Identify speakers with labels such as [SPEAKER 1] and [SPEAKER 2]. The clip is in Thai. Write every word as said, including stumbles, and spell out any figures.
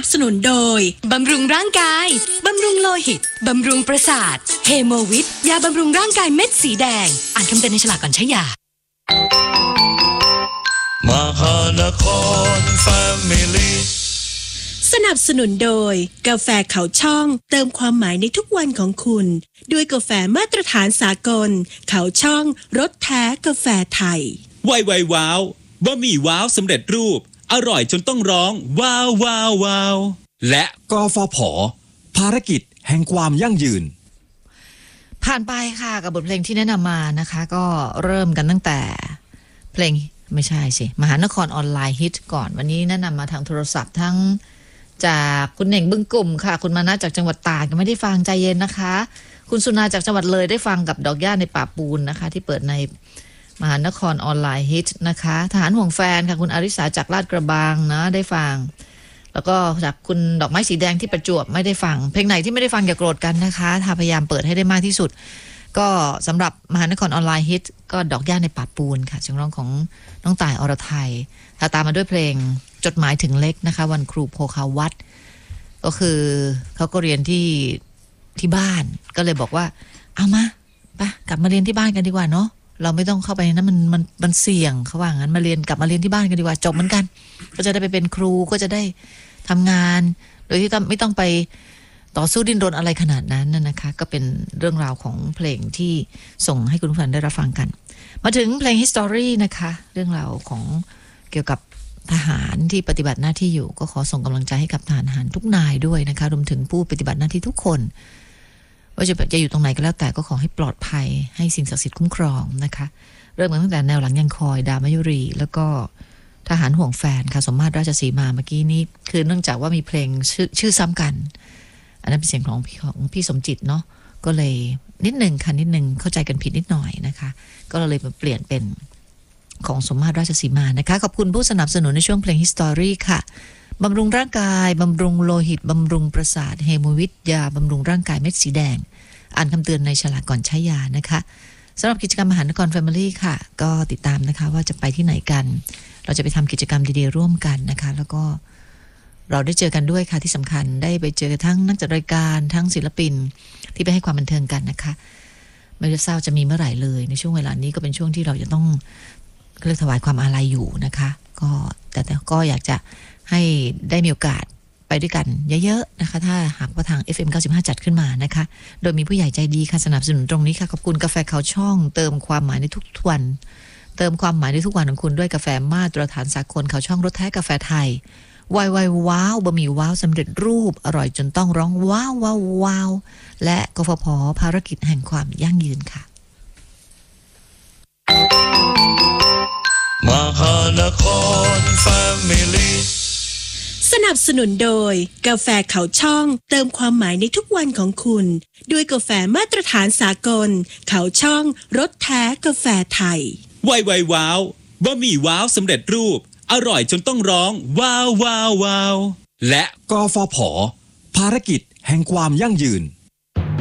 [SPEAKER 1] สนุนโดยบำรุงร่างกายบำรุงโลหิตบำรุงประสาทเฮโมวิทยาบำรุงร่างกายเม็ดสีแดงอ่านคำเตือนในฉลากก่อนใช้ยามหานครแฟมิลี่สนับสนุนโดยกาแฟเขาช่องเติมความหมายในทุกวันของคุณด้วยกาแฟมาตรฐานสากลเขาช่องรสแท้กาแฟไทย
[SPEAKER 2] ไวไวว้าวบะหมี่ว้าวสำเร็จรูปอร่อยจนต้องร้องว้าวว้าวว้าวและ
[SPEAKER 3] กฟผ.ภารกิจแห่งความยั่งยืน
[SPEAKER 4] ผ่านไปค่ะกับบทเพลงที่แนะนำมานะคะก็เริ่มกันตั้งแต่เพลงไม่ใช่สิมหานครออนไลน์ฮิตก่อนวันนี้แนะนำมาทางโทรศัพท์ทั้งจากคุณเหน่งบึงกลุ่มค่ะคุณมานะจากจังหวัดตากยังไม่ได้ฟังใจเย็นนะคะคุณสุนาจากจังหวัดเลยได้ฟังกับดอกหญ้าในป่าปูนนะคะที่เปิดในมหานครออนไลน์ฮิตนะคะทหารห่วงแฟนค่ะคุณอาริสาจากลาดกระบังนะได้ฟังแล้วก็จากคุณดอกไม้สีแดงที่ประจวบไม่ได้ฟังเพลงไหนที่ไม่ได้ฟังอย่าโกรธกันนะคะถ้าพยายามเปิดให้ได้มากที่สุดก็สำหรับมหานครออนไลน์ฮิตก็ดอกหญ้าในป่าปูนค่ะเสียงร้องของน้องต่ายอรไทยถ้าตามมาด้วยเพลงจดหมายถึงเล็กนะคะวันครูโพคาวัดก็คือเขาก็เรียนที่ที่บ้านก็เลยบอกว่าเอามาไปกลับมาเรียนที่บ้านกันดีกว่าเนาะเราไม่ต้องเข้าไปนะมันมันมันเสี่ยงเขาว่างั้นมาเรียนกลับมาเรียนที่บ้านกันดีกว่าจบเหมือนกันก็จะได้ไปเป็นครูก็จะได้ทำงานโดยที่ไม่ต้องไปต่อสู้ดิ้นรนอะไรขนาดนั้นนะคะก็เป็นเรื่องราวของเพลงที่ส่งให้คุณผู้ฟังได้รับฟังกันมาถึงเพลง History นะคะเรื่องราวของเกี่ยวกับทหารที่ปฏิบัติหน้าที่อยู่ก็ขอส่งกำลังใจให้กับทหารทุกนายด้วยนะคะรวมถึงผู้ปฏิบัติหน้าที่ทุกคนว่าจะจะอยู่ตรงไหนก็แล้วแต่ก็ขอให้ปลอดภัยให้สิ่งศักดิ์สิทธิ์คุ้มครองนะคะเริ่มตั้งแต่แนวหลังยังคอยดาวมายุรีแล้วก็ทหารห่วงแฟนค่ะสมมาตรราชสีมาเมื่อกี้นี้คือเนื่องจากว่ามีเพลงชื่อชื่อซ้ำกันอันนั้นเป็นเสียงของพี่ของพี่สมจิตเนาะก็เลยนิดนึงค่ะนิดนึงเข้าใจกันผิดนิดหน่อยนะคะก็เลยเปลี่ยนเป็นของสมมาตรราชสีมานะคะขอบคุณผู้สนับสนุนในช่วงเพลง History ค่ะบำรุงร่างกายบำรุงโลหิตบำรุงประสาทเฮโมวิทยาบำรุงร่างกายเม็ดสีแดงอ่านคำเตือนในฉลากก่อนใช้ยานะคะสำหรับกิจกรรมมหานคร Family ค่ะก็ติดตามนะคะว่าจะไปที่ไหนกันเราจะไปทำกิจกรรมดีๆร่วมกันนะคะแล้วก็เราได้เจอกันด้วยค่ะที่สำคัญได้ไปเจอทั้งนักจัดรายการทั้งศิลปินที่ไปให้ความบันเทิงกันนะคะไม่ได้ทราบจะมีเมื่อไหร่เลยในช่วงเวลานี้ก็เป็นช่วงที่เราจะต้องเรียกถวายความอาลัยอยู่นะคะก็แต่แต่ก็อยากจะให้ได้มีโอกาสไปด้วยกันเยอะๆนะคะถ้าหากว่าทาง เอฟ เอ็ม เก้าสิบห้า จัดขึ้นมานะคะโดยมีผู้ใหญ่ใจดีค่ะสนับสนุนตรงนี้ค่ะขอบคุณกาแฟเขาช่องเติมความหมายในทุกวันเติมความหมายในทุกวันของคุณด้วยกาแฟมาตรฐานสากลเขาช่องรสแท้กาแฟไทยไวไวว้าวบะหมี่ว้าวสำเร็จรูปอร่อยจนต้องร้องว้าวว้าวว้าวและกฟผ.ภารกิจแห่งความยั่งยืนค่ะ
[SPEAKER 1] มหานครแฟมิลี่สนับสนุนโดยกาแฟเขาช่องเติมความหมายในทุกวันของคุณด้วยกาแฟมาตรฐานสากลเขาช่องรสแท้กาแฟไทย
[SPEAKER 2] ไวไวว้าวบะหมี่ว้าวสำเร็จรูปอร่อยจนต้องร้องว้าวว้าวว้าวและ
[SPEAKER 3] กฟผ.ภารกิจแห่งความยั่งยืน